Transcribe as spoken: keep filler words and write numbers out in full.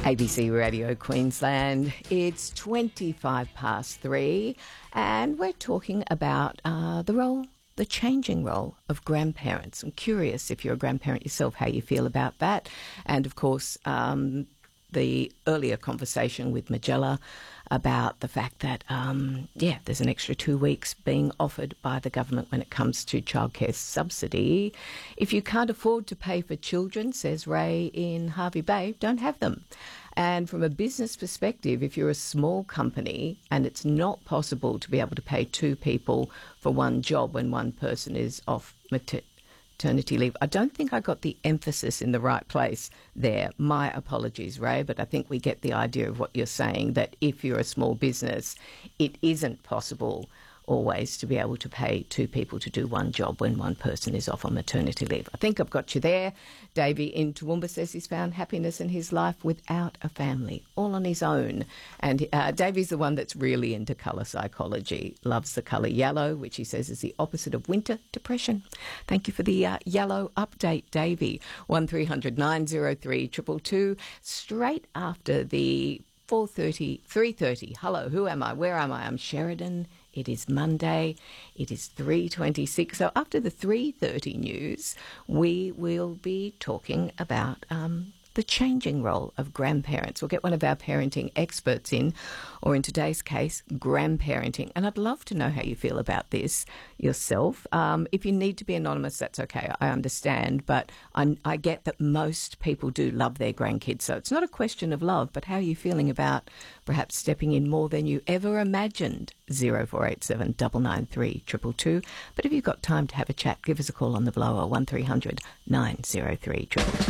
A B C Radio Queensland. It's twenty-five past three, and we're talking about uh, the role, the changing role of grandparents. I'm curious if you're a grandparent yourself, how you feel about that. And of course, um, the earlier conversation with Magella about the fact that, um, yeah, there's an extra two weeks being offered by the government when it comes to childcare subsidy. If you can't afford to pay for children, says Ray in Hervey Bay, don't have them. And from a business perspective, if you're a small company and it's not possible to be able to pay two people for one job when one person is off mater- maternity leave, I don't think I got the emphasis in the right place there. My apologies, Ray, but I think we get the idea of what you're saying, that if you're a small business, it isn't possible always to be able to pay two people to do one job when one person is off on maternity leave. I think I've got you there. Davey in Toowoomba says he's found happiness in his life without a family, all on his own. And uh, Davey's the one that's really into colour psychology, loves the colour yellow, which he says is the opposite of winter depression. Thank you for the uh, yellow update, Davey. one three hundred nine oh three two two two, straight after the four thirty, three thirty. Hello, who am I? Where am I? I'm Sheridan. It is Monday. It is three twenty-six. So after the three thirty news, we will be talking about um, the changing role of grandparents. We'll get one of our parenting experts in, or in today's case, grandparenting. And I'd love to know how you feel about this yourself. Um, if you need to be anonymous, that's okay. I understand. But I, I get that most people do love their grandkids. So it's not a question of love, but how are you feeling about perhaps stepping in more than you ever imagined? zero four eight seven nine nine three two two two. But if you've got time to have a chat, give us a call on the blower, one three hundred nine oh three two two two.